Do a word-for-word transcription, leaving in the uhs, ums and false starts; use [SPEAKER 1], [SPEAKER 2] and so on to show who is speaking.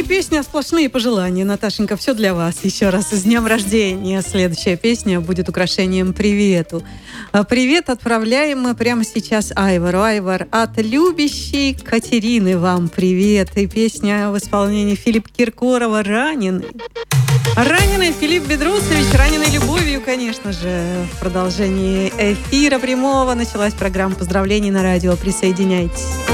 [SPEAKER 1] песня, сплошные пожелания. Наташенька, все для вас. Еще раз с днем рождения. Следующая песня будет украшением привету. Привет отправляем мы прямо сейчас Айвару. Айвар, от любящей Катерины вам привет. И песня в исполнении Филиппа Киркорова «Раненый». Раненый Филипп Бедрусович, раненый любовью, конечно же. В продолжении эфира прямого началась программа поздравлений на радио. Присоединяйтесь.